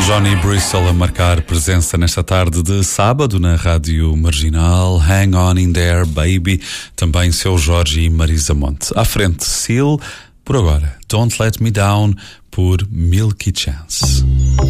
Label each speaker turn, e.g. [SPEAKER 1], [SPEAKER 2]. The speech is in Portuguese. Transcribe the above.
[SPEAKER 1] Johnny Bristol a marcar presença nesta tarde de sábado na Rádio Marginal. Hang On In There, Baby. Também Seu Jorge e Marisa Monte. À frente, Seal. Por agora, Don't Let Me Down por Milky Chance.